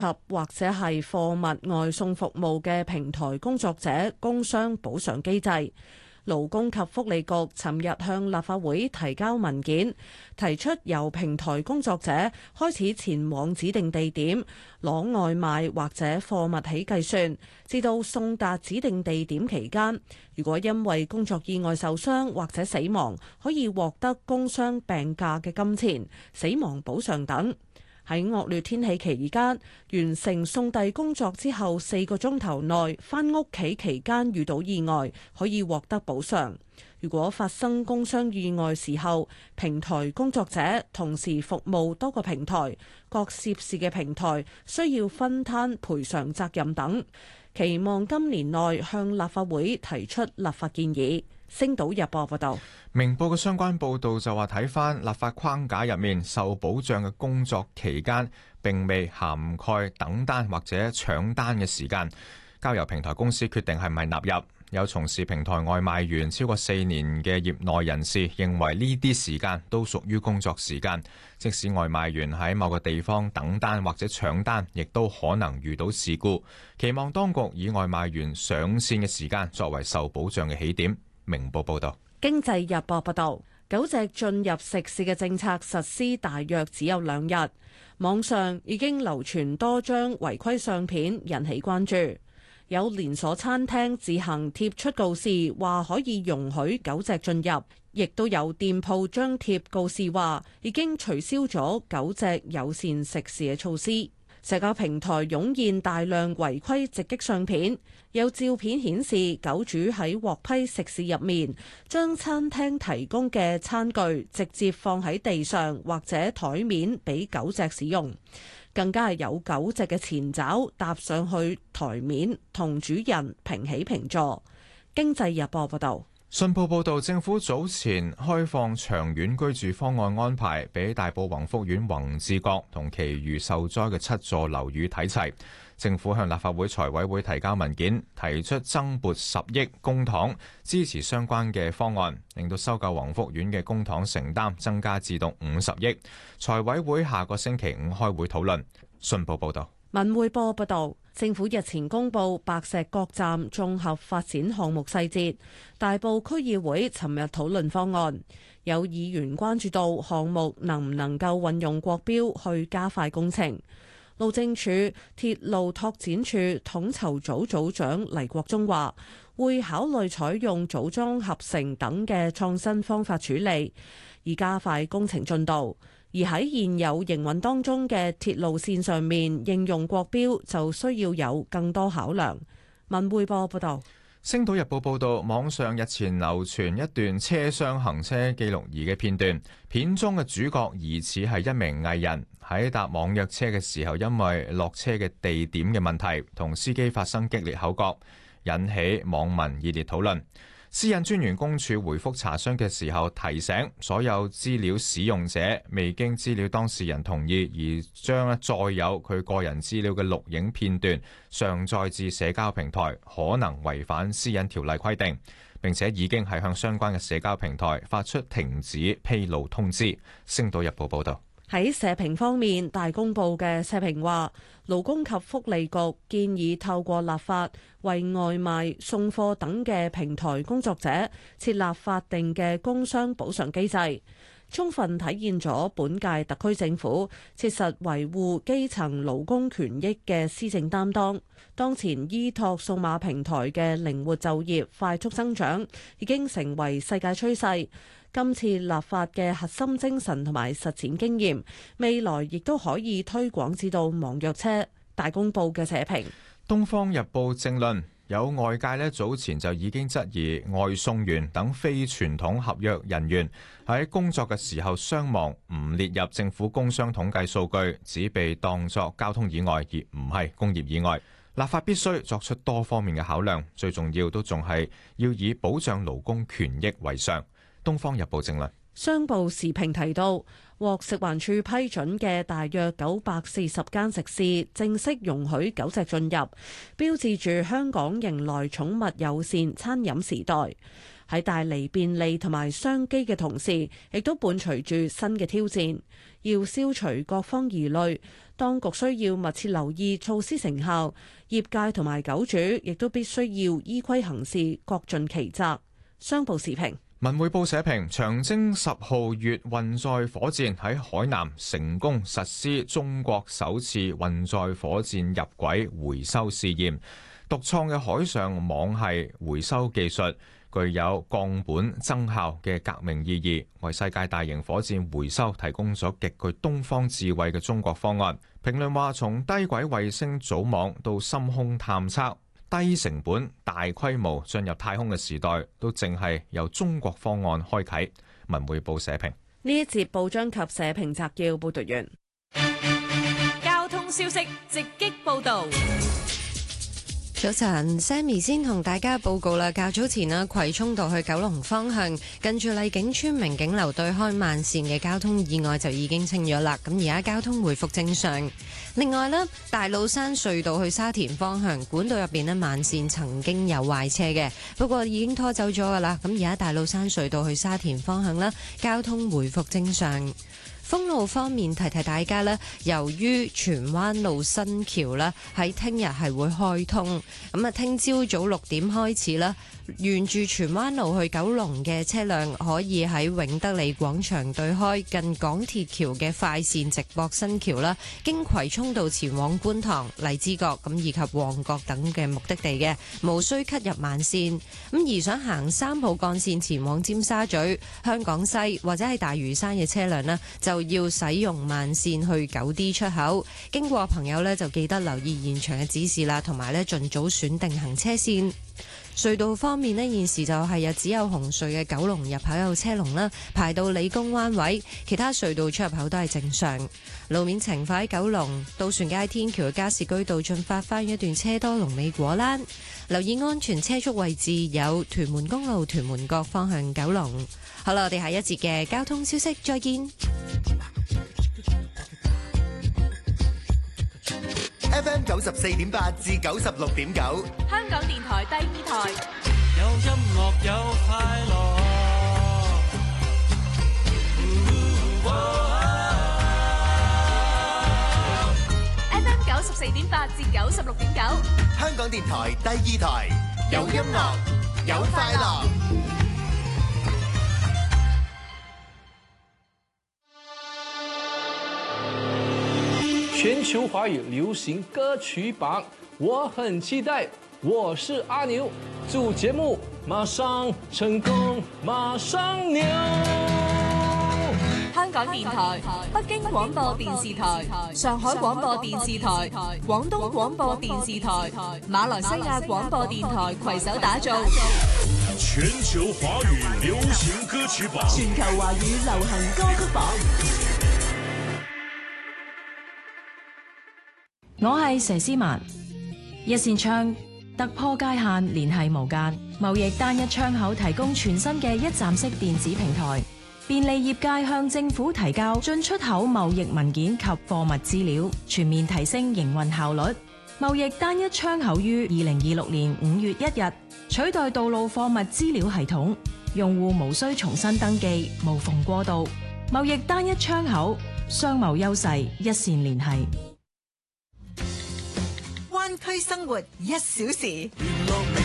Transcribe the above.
及或者係貨物外送服務嘅平台工作者工傷補償機制。勞工及福利局尋日向立法會提交文件，提出由平台工作者開始前往指定地點攞外賣或者貨物起計算，至到送達指定地點期間，如果因為工作意外受傷或者死亡，可以獲得工傷病假嘅金錢、死亡補償等。喺惡劣天氣期間，完成送遞工作之後4個鐘頭內返屋企期間遇到意外，可以獲得補償。如果發生工傷意外時候，平台工作者同時服務多個平台，各涉事嘅平台需要分攤賠償責任等。期望今年內向立法會提出立法建議。星島日報報道。 明報嘅相關報導就話，睇返立法框架入面受保障嘅工作期間並未涵蓋等單或者搶單嘅時間，交由平台公司決定係咪納入。有從事平台外賣員超過4年嘅業內人士認為呢啲時間都屬於工作時間，即使外賣員喺某個地方等單或者搶單，亦都可能遇到事故。期望當局以外賣員上線嘅時間作為受保障嘅起點。明報報道。 經濟日報報道，狗隻進入食肆嘅政策實施大約只有2日，網上已經流傳多張違規相片，引起關注。有連鎖餐廳自行貼出告示，話可以容許狗隻進入，亦都有店鋪張貼告示話已經取消咗狗隻友善食肆嘅措施。社交平台湧現大量違規直擊相片，有照片顯示狗主喺獲批食肆入面，將餐廳提供嘅餐具直接放喺地上或者台面俾狗隻使用，更加係有狗隻嘅前爪搭上去台面同主人平起平坐。經濟日報報道。 信報報導，政府早前開放長遠居住方案安排，俾大埔宏福苑宏志閣同其餘受災嘅7座樓宇睇齊。政府向立法會財委會提交文件，提出增撥10億公帑支持相關嘅方案，令到收購宏福苑嘅公帑承擔增加至到50億。財委會下個星期5開會討論。信報報導。 文匯報報道，政府日前公布白石角站綜合發展項目細節，大埔區議會尋日討論方案。有議員關注到項目能唔能夠運用國標去加快工程。路政署鐵路拓展處統籌組組長黎國忠話，會考慮採用組裝合成等嘅創新方法處理，以加快工程進度。而喺現有營運當中嘅鐵路線上面應用國標就需要有更多考量。文匯報報道。 星島日報報道，網上日前流傳一段車廂行車記錄儀嘅片段，片中嘅主角疑似係一名藝人，喺搭網約車嘅時候，因為落車嘅地點嘅問題，同司機發生激烈口角，引起網民熱烈討論。私隱專員公署回覆查詢嘅時候提醒，所有資料使用者未經資料當事人同意而將載有佢個人資料嘅錄影片段上載至社交平台，可能違反私隱條例規定，並且已經係向相關嘅社交平台發出停止披露通知。星島日報報道。 喺社評方面，大公報嘅社評話，勞工及福利局建議透過立法為外賣、送貨等嘅平台工作者設立法定嘅工傷補償機制，充分體現咗本屆特區政府切實維護基層勞工權益嘅施政擔當。當前依託數碼平台嘅靈活就業快速增長已經成為世界趨勢。今次立法嘅核心精神同埋實踐經驗，未來亦都可以推廣至到網約車。大公報嘅社評。《 東方日報》政論，有外界早前就已經質疑外送員等非傳統合約人員喺工作嘅時候傷亡唔列入政府工傷統計數據，只被當作交通意外而唔係工業意外。立法必須作出多方面嘅考量，最重要都仲係要以保障勞工權益為上。《東方日報》政論。 商報時評提到，獲食環署批准嘅大約940間食肆正式容許狗隻進入，標誌住香港迎來寵物友善餐飲時代。喺帶嚟便利同埋商機嘅同時，亦都伴隨住新嘅挑戰。要消除各方疑慮， 當局需要密切留意措施成效，業界同埋狗主亦都必須要依規行事，各盡其責。商報時評。 文匯報社評：長征10號月運載火箭喺海南成功實施中國首次運載火箭入軌回收試驗，獨創嘅海上網系回收技術具有降本增效嘅革命意義，為世界大型火箭回收提供咗極具東方智慧嘅中國方案。評論話，從低軌衛星組網到深空探測，低成本、大規模進入太空嘅時代，都淨係由中國方案開啟。文匯報社評。 呢一節報章及社評摘要報道完。 交通消息直擊報道。 早晨 ，Sammy 先同大家報告啦。較早前啦，葵涌道去九龍方向，近住麗景村明景樓對開慢線嘅交通意外就已經清咗啦。咁而家交通回復正常。另外咧，大老山隧道去沙田方向管道入邊咧慢線曾經有壞車嘅，不過已經拖走咗噶啦。咁而家大老山隧道去沙田方向咧，交通回復正常。封路方面，提提大家咧，由於荃灣路新橋咧喺聽日係會開通，咁啊聽朝早6點開始啦，沿住荃灣路去九龍嘅車輛可以喺永德利廣場對開近港鐵橋嘅快線直駁新橋啦，經葵涌道前往觀塘、荔枝角咁以及旺角等嘅目的地嘅，無需cut入慢線。咁而想行3號幹線前往尖沙咀、香港西或者係大嶼山嘅車輛呢，就要使用慢線去9D 出口。經過朋友呢，就記得留意現場嘅指示啦，同埋呢盡早選定行車線。隧道方面呢，現時就係只有紅隧嘅九龍入口有車龍啦，排到理工灣位，其他隧道出入口都係正常。路面情況喺九龍渡船街天橋嘅加士居道進發翻一段車多，龍尾果欄。留意安全車速位置有屯門公路屯門角方向九龍。好啦，我哋下一節嘅交通消息再見。 FM 94.8至96.9， 香港電台第2台， 有音樂有快樂。 FM 94.8至96.9， 香港電台第2台，有音樂有快樂。 全球華語流行歌曲榜，我很期待。我是阿牛，祝節目馬上成功，馬上牛。 香港電台、北京廣播電視台、上海廣播電視台、廣東廣播電視台、馬來西亞廣播電台攜手打造全球華語流行歌曲榜， 全球華語流行歌曲榜。 我係佘詩曼，一線窗突破界限，聯繫無間，貿易單一窗口提供全新嘅一站式電子平台，便利業界向政府提交進出口貿易文件及貨物資料，全面提升營運效率。貿易單一窗口於2026年5月1日取代道路貨物資料系統，用戶無需重新登記，無縫過渡。貿易單一窗口，商貿優勢一線聯繫。 灣區生活1小時。